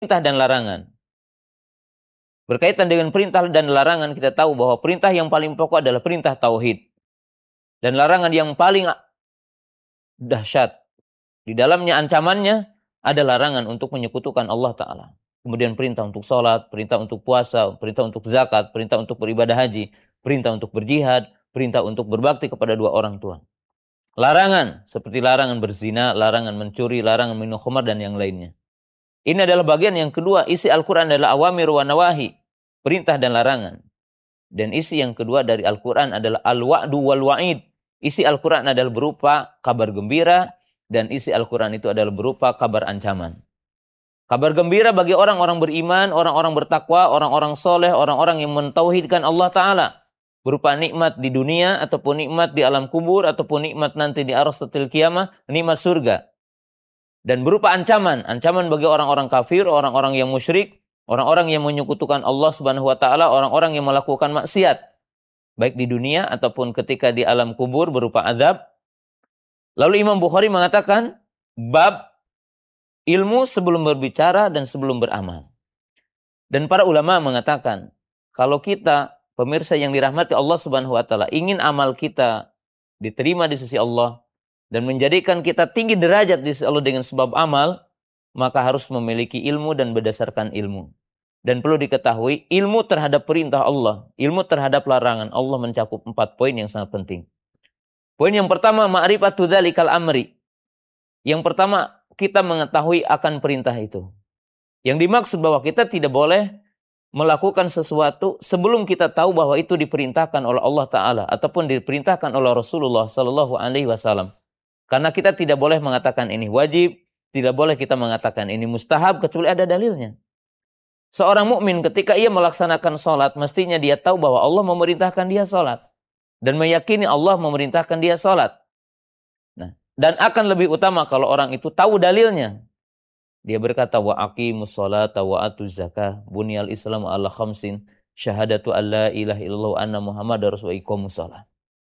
perintah dan larangan. Berkaitan dengan perintah dan larangan, kita tahu bahwa perintah yang paling pokok adalah perintah tauhid. Dan larangan yang paling dahsyat, di dalamnya ancamannya ada larangan untuk menyekutukan Allah Ta'ala. Kemudian perintah untuk sholat, perintah untuk puasa, perintah untuk zakat, perintah untuk beribadah haji, perintah untuk berjihad, perintah untuk berbakti kepada dua orang tua. Larangan, seperti larangan berzina, larangan mencuri, larangan minum khamar, dan yang lainnya. Ini adalah bagian yang kedua. Isi Al-Quran adalah awamir wa nawahi, perintah dan larangan. Dan isi yang kedua dari Al-Quran adalah al-wa'du wal wa'id. Isi Al-Quran adalah berupa kabar gembira, dan isi Al-Quran itu adalah berupa kabar ancaman. Kabar gembira bagi orang-orang beriman, orang-orang bertakwa, orang-orang soleh, orang-orang yang mentauhidkan Allah Ta'ala. Berupa nikmat di dunia, ataupun nikmat di alam kubur, ataupun nikmat nanti di arasatil qiyamah, nikmat surga. Dan berupa ancaman, ancaman bagi orang-orang kafir, orang-orang yang musyrik, orang-orang yang menyekutukan Allah Subhanahu wa taala, orang-orang yang melakukan maksiat, baik di dunia ataupun ketika di alam kubur berupa azab. Lalu Imam Bukhari mengatakan bab ilmu sebelum berbicara dan sebelum beramal. Dan para ulama mengatakan kalau kita pemirsa yang dirahmati Allah Subhanahu wa taala ingin amal kita diterima di sisi Allah dan menjadikan kita tinggi derajat di sisi Allah dengan sebab amal, maka harus memiliki ilmu dan berdasarkan ilmu. Dan perlu diketahui, ilmu terhadap perintah Allah, ilmu terhadap larangan Allah mencakup 4 poin yang sangat penting. Poin yang pertama, ma'rifatu dzalikal amri. Yang pertama, kita mengetahui akan perintah itu. Yang dimaksud bahwa kita tidak boleh melakukan sesuatu sebelum kita tahu bahwa itu diperintahkan oleh Allah Ta'ala ataupun diperintahkan oleh Rasulullah Sallallahu Alaihi Wasallam. Karena kita tidak boleh mengatakan ini wajib, tidak boleh kita mengatakan ini mustahab kecuali ada dalilnya. Seorang mukmin ketika ia melaksanakan sholat, mestinya dia tahu bahwa Allah memerintahkan dia sholat. Dan meyakini Allah memerintahkan dia sholat. Nah, dan akan lebih utama kalau orang itu tahu dalilnya. Dia berkata, wa aqimus sholata wa atuz zakah, bunyal islamu ala khamsin, syahadatu alla ilaha illallah anna muhammadar rasulullah iqamus sholat.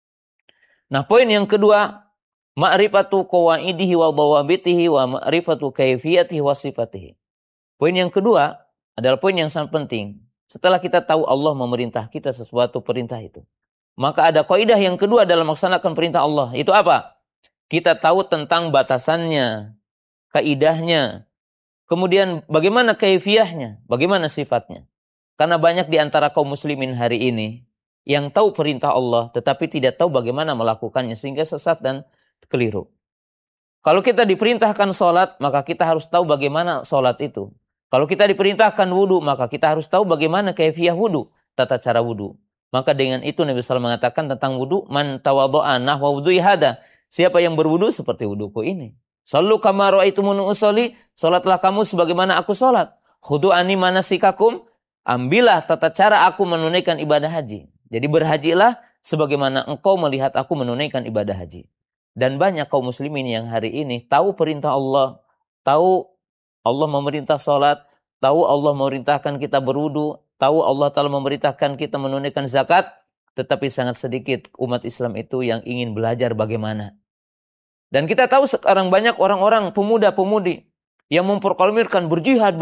Nah, poin yang kedua, ma'rifatu qawaidihi wa dawabitihi wa ma'rifatu kaifiyatihi wa sifatihi. Poin yang kedua adalah poin yang sangat penting. Setelah kita tahu Allah memerintah kita sesuatu perintah itu, maka ada kaidah yang kedua dalam melaksanakan perintah Allah. Itu apa? Kita tahu tentang batasannya, kaidahnya, kemudian bagaimana kaifiyahnya, bagaimana sifatnya. Karena banyak di antara kaum muslimin hari ini yang tahu perintah Allah tetapi tidak tahu bagaimana melakukannya sehingga sesat dan keliru. Kalau kita diperintahkan sholat, maka kita harus tahu bagaimana sholat itu. Kalau kita diperintahkan wudu, maka kita harus tahu bagaimana kaifiyah wudu, tata cara wudu. Maka dengan itu Nabi SAW mengatakan tentang wudu, man tawaddo'a nahwa wudu'i hada. Siapa yang berwudu seperti wuduku ini. Sallu kama ra'aitumuni usolli, sholatlah kamu sebagaimana aku sholat. Khudu'ani manasikakum, ambillah tata cara aku menunaikan ibadah haji. Jadi berhajilah sebagaimana engkau melihat aku menunaikan ibadah haji. Dan banyak kaum muslimin yang hari ini tahu perintah Allah, tahu Allah memerintah sholat, tahu Allah memerintahkan kita berwudu, tahu Allah Ta'ala memerintahkan kita menunaikan zakat, tetapi sangat sedikit umat Islam itu yang ingin belajar bagaimana. Dan kita tahu sekarang banyak orang-orang pemuda-pemudi yang memproklamirkan berjihad.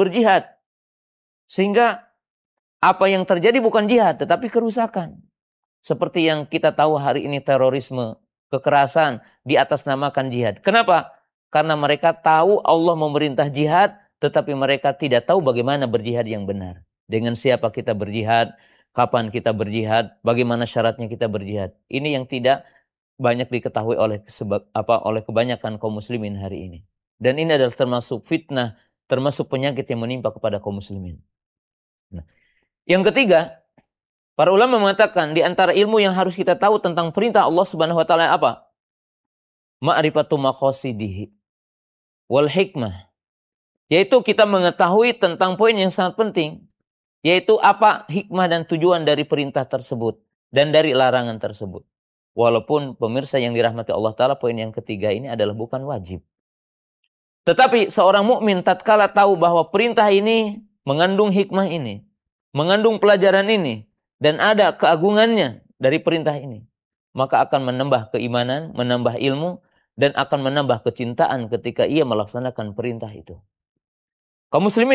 Sehingga apa yang terjadi bukan jihad, tetapi kerusakan. Seperti yang kita tahu hari ini terorisme, kekerasan diatasnamakan jihad. Kenapa? Karena mereka tahu Allah memerintah jihad, tetapi mereka tidak tahu bagaimana berjihad yang benar. Dengan siapa kita berjihad, kapan kita berjihad, bagaimana syaratnya kita berjihad. Ini yang tidak banyak diketahui oleh kebanyakan kaum muslimin hari ini. Dan ini adalah termasuk fitnah, termasuk penyakit yang menimpa kepada kaum muslimin. Nah, yang ketiga, para ulama mengatakan di antara ilmu yang harus kita tahu tentang perintah Allah Subhanahu wa taala apa? Ma'rifatu maqasidihi wal hikmah. Yaitu kita mengetahui tentang poin yang sangat penting, yaitu apa hikmah dan tujuan dari perintah tersebut dan dari larangan tersebut. Walaupun pemirsa yang dirahmati Allah Ta'ala, poin yang ketiga ini adalah bukan wajib. Tetapi seorang mukmin tatkala tahu bahwa perintah ini mengandung hikmah ini, mengandung pelajaran ini, dan ada keagungannya dari perintah ini, maka akan menambah keimanan, menambah ilmu, dan akan menambah kecintaan ketika ia melaksanakan perintah itu. Kaum muslimin